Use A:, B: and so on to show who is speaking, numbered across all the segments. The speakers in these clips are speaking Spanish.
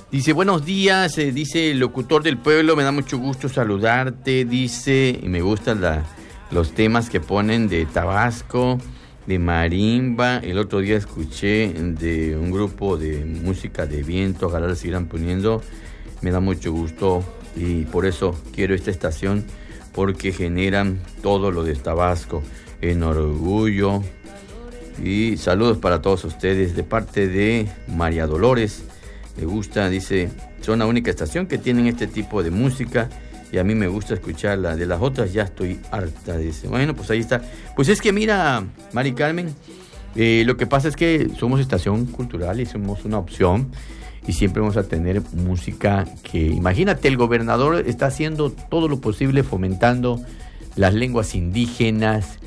A: Dice, buenos días, dice el locutor del pueblo, me da mucho gusto saludarte, dice, y me gustan los temas que ponen de Tabasco, de marimba. El otro día escuché de un grupo de música de viento, ojalá la sigan poniendo, me da mucho gusto y por eso quiero esta estación, porque generan todo lo de Tabasco, en orgullo. Y saludos para todos ustedes de parte de María Dolores. Le gusta, dice, son la única estación que tienen este tipo de música y a mí me gusta escucharla. De las otras ya estoy harta, dice. Bueno, pues ahí está. Pues es que mira, Mari Carmen, lo que pasa es que somos estación cultural y somos una opción y siempre vamos a tener música que, imagínate, el gobernador está haciendo todo lo posible fomentando las lenguas indígenas,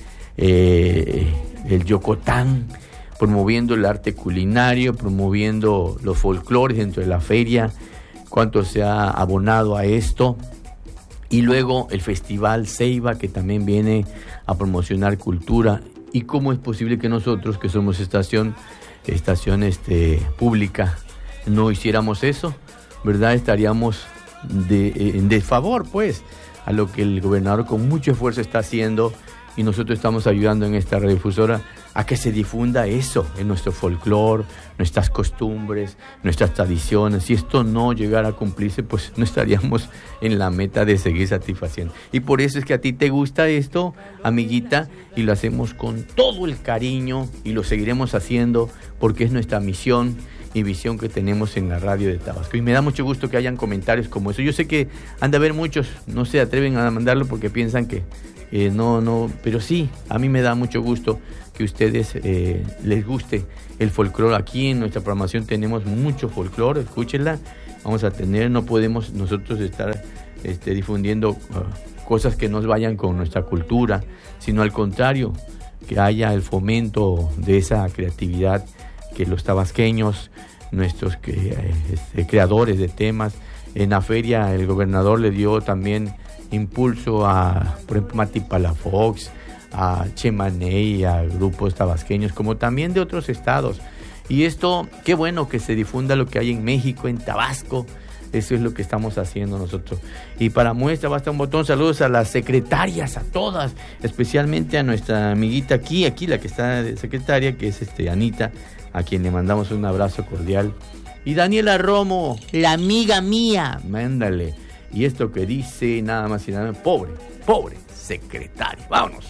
A: el yocotán, promoviendo el arte culinario, promoviendo los folclores dentro de la feria, cuánto se ha abonado a esto. Y luego el Festival Ceiba, que también viene a promocionar cultura. ¿Y cómo es posible que nosotros, que somos estación pública, no hiciéramos eso? ¿Verdad? Estaríamos en desfavor, pues, a lo que el gobernador con mucho esfuerzo está haciendo, y nosotros estamos ayudando en esta radiodifusora a que se difunda eso en nuestro folclore, nuestras costumbres, nuestras tradiciones. Si esto no llegara a cumplirse, pues no estaríamos en la meta de seguir satisfaciendo. Y por eso es que a ti te gusta esto, amiguita, y lo hacemos con todo el cariño y lo seguiremos haciendo porque es nuestra misión y visión que tenemos en la radio de Tabasco. Y me da mucho gusto que hayan comentarios como eso. Yo sé que han de haber muchos, no se atreven a mandarlo porque piensan que no, pero sí, a mí me da mucho gusto que a ustedes les guste el folclore. Aquí en nuestra programación tenemos mucho folclore, escúchenla, vamos a tener, no podemos nosotros estar difundiendo cosas que no vayan con nuestra cultura, sino al contrario, que haya el fomento de esa creatividad que los tabasqueños, nuestros creadores de temas, en la feria el gobernador le dio también impulso a, por ejemplo, Mati Palafox, a Chemaney, a grupos tabasqueños, como también de otros estados. Y esto, qué bueno que se difunda lo que hay en México, en Tabasco. Eso es lo que estamos haciendo nosotros. Y para muestra basta un botón. Saludos a las secretarias, a todas, especialmente a nuestra amiguita aquí la que está de secretaria, que es Anita, a quien le mandamos un abrazo cordial. Y Daniela Romo, la amiga mía, mándale. Y esto que dice nada más y nada menos, pobre secretario. Vámonos.